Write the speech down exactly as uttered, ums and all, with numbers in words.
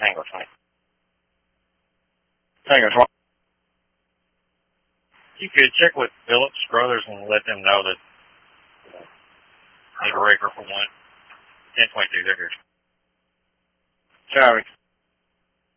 Tango twenty. Tango twenty. You could check with Phillips Brothers and let them know that uh, need a raker for one. ten twenty-two, they're here. Copy.